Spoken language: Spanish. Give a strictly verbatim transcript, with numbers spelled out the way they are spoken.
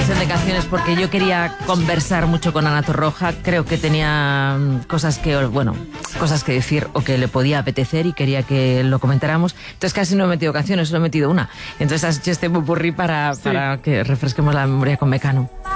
sesión de canciones porque yo quería conversar mucho con Ana Torroja. Creo que tenía cosas que, bueno, cosas que decir o que le podía apetecer y quería que lo comentáramos. Entonces casi no he metido canciones, solo he metido una. Entonces has hecho este popurrí para, sí. para que refresquemos la memoria con Mecano.